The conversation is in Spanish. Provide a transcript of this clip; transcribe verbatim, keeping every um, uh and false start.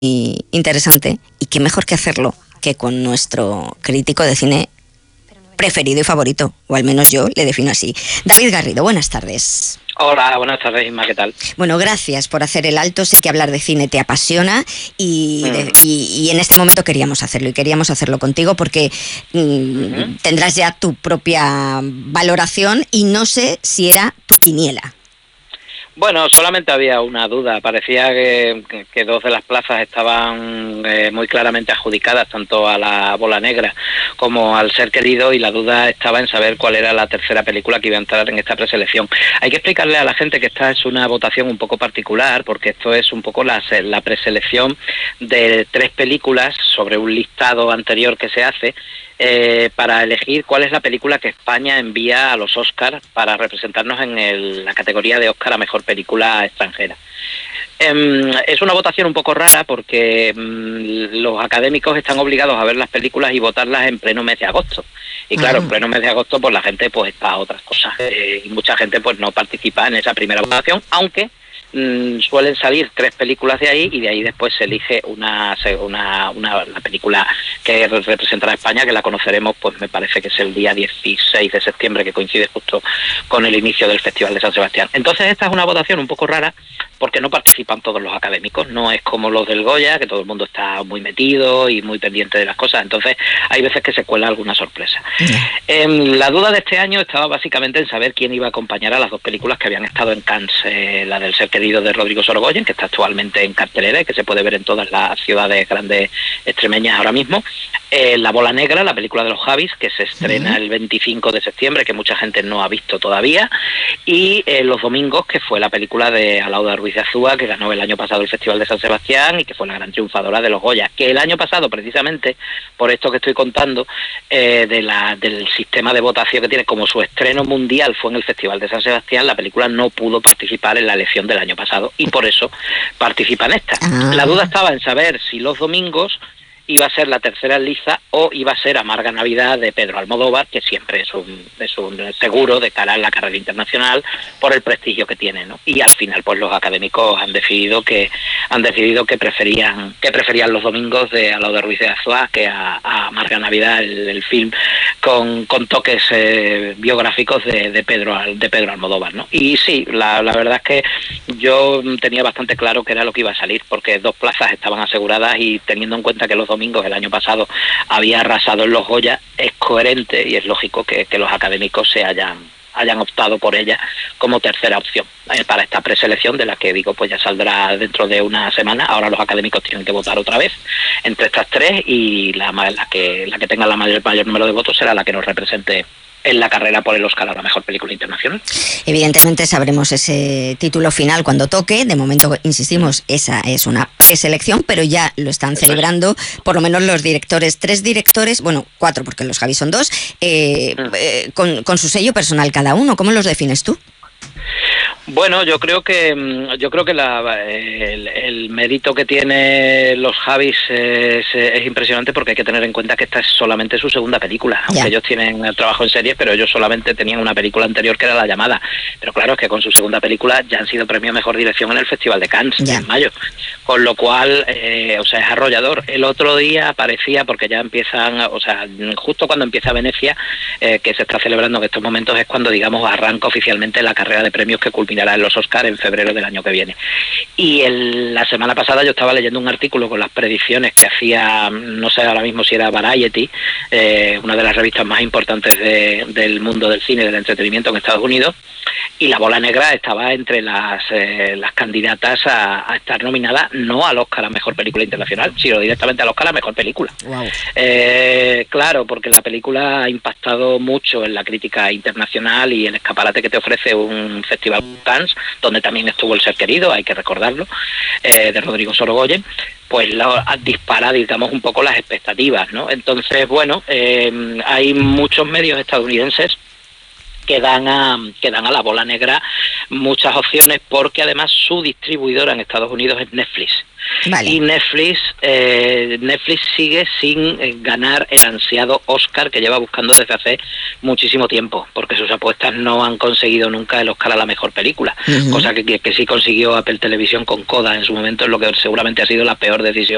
interesante, y qué mejor que hacerlo que con nuestro crítico de cine preferido y favorito, o al menos yo le defino así. David Garrido, buenas tardes. Hola, buenas tardes, Inma, ¿qué tal? Bueno, gracias por hacer el alto. Sé que hablar de cine te apasiona y, mm. de, y, y en este momento queríamos hacerlo y queríamos hacerlo contigo porque mm, uh-huh. tendrás ya tu propia valoración y no sé si era tu quiniela. Bueno, solamente había una duda. Parecía que, que dos de las plazas estaban eh, muy claramente adjudicadas, tanto a La Bola Negra como al Ser Querido, y la duda estaba en saber cuál era la tercera película que iba a entrar en esta preselección. Hay que explicarle a la gente que esta es una votación un poco particular, porque esto es un poco la, la preselección de tres películas sobre un listado anterior que se hace, Eh, para elegir cuál es la película que España envía a los Oscars para representarnos en el, la categoría de Oscar a Mejor Película Extranjera. Eh, es una votación un poco rara porque eh, los académicos están obligados a ver las películas y votarlas en pleno mes de agosto. Y claro, uh-huh. en pleno mes de agosto pues la gente pues está a otras cosas eh, y mucha gente pues no participa en esa primera votación, aunque Mm, suelen salir tres películas de ahí y de ahí después se elige una, una, una la película que representará a España, que la conoceremos, pues me parece que es el día dieciséis de septiembre, que coincide justo con el inicio del Festival de San Sebastián. Entonces esta es una votación un poco rara porque no participan todos los académicos, no es como los del Goya, que todo el mundo está muy metido y muy pendiente de las cosas, entonces hay veces que se cuela alguna sorpresa. Yeah. Eh, la duda de este año estaba básicamente en saber quién iba a acompañar a las dos películas que habían estado en Cannes, eh, la del Ser Querido de Rodrigo Sorogoyen, que está actualmente en cartelera y que se puede ver en todas las ciudades grandes extremeñas ahora mismo, eh, La Bola Negra, la película de los Javis, que se estrena uh-huh. el veinticinco de septiembre, que mucha gente no ha visto todavía, y eh, Los Domingos, que fue la película de Alauda Ruiz de Azúa, que ganó el año pasado el Festival de San Sebastián y que fue la gran triunfadora de los Goya, que el año pasado, precisamente por esto que estoy contando, eh, de la, del sistema de votación que tiene, como su estreno mundial fue en el Festival de San Sebastián, la película no pudo participar en la elección del año pasado y por eso participa en esta. Ah. La duda estaba en saber si Los Domingos iba a ser la tercera en lista o iba a ser Amarga Navidad de Pedro Almodóvar, que siempre es un, es un seguro de cara a la carrera internacional por el prestigio que tiene, ¿no? Y al final pues los académicos han decidido que han decidido que preferían que preferían Los Domingos de Alauda Ruiz de Azúa que a, a Amarga Navidad, el, el film con, con toques eh, biográficos de, de Pedro de Pedro Almodóvar, ¿no? Y sí, la, la verdad es que yo tenía bastante claro que era lo que iba a salir, porque dos plazas estaban aseguradas y teniendo en cuenta que Los Domingos el año pasado había arrasado en los Goya, es coherente y es lógico que, que los académicos se hayan hayan optado por ella como tercera opción eh, para esta preselección, de la que digo pues ya saldrá dentro de una semana. Ahora los académicos tienen que votar otra vez entre estas tres y la, la que la que tenga la mayor, mayor número de votos será la que nos represente en la carrera por el Oscar a la Mejor Película Internacional. Evidentemente sabremos ese título final cuando toque. De momento, insistimos, esa es una preselección, pero ya lo están celebrando, por lo menos los directores, tres directores, bueno, cuatro, porque los Javis son dos, eh, eh, con, con su sello personal cada uno. ¿Cómo los defines tú? Bueno, yo creo que yo creo que la, el, el mérito que tiene los Javis es, es impresionante, porque hay que tener en cuenta que esta es solamente su segunda película, aunque ya. ellos tienen trabajo en series, pero ellos solamente tenían una película anterior que era La Llamada. Pero claro, es que con su segunda película ya han sido premio a Mejor Dirección en el Festival de Cannes ya. en mayo, con lo cual, eh, o sea, es arrollador. El otro día aparecía, porque ya empiezan, o sea, justo cuando empieza Venecia, eh, que se está celebrando en estos momentos, es cuando, digamos, arranca oficialmente la carrera de premios que culminará en los Oscars en febrero del año que viene. Y el, la semana pasada yo estaba leyendo un artículo con las predicciones que hacía, no sé ahora mismo si era Variety, eh, una de las revistas más importantes de, del mundo del cine y del entretenimiento en Estados Unidos, y La Bola Negra estaba entre las, eh, las candidatas a, a estar nominada no al Oscar a Mejor Película Internacional, sino directamente al Oscar a Mejor Película. Wow. Eh, claro, porque la película ha impactado mucho en la crítica internacional y el escaparate que te ofrece un festival Cannes, donde también estuvo El Ser Querido, hay que recordarlo, eh, de Rodrigo Sorogoyen, pues lo, dispara, digamos, un poco las expectativas, ¿no? Entonces, bueno, eh, hay muchos medios estadounidenses que dan a que dan a La Bola Negra muchas opciones, porque además su distribuidora en Estados Unidos es Netflix. Vale. Y Netflix eh, Netflix sigue sin eh, ganar el ansiado Oscar que lleva buscando desde hace muchísimo tiempo, porque sus apuestas no han conseguido nunca el Oscar a la Mejor Película, uh-huh. cosa que, que, que sí consiguió Apple Televisión con Coda en su momento, es lo que seguramente ha sido la peor decisión